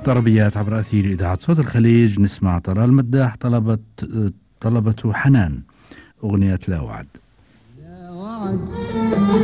طربيات عبر أثير إذاعة صوت الخليج. نسمع طلال مداح طلبته حنان أغنية لا وعد. لا وعد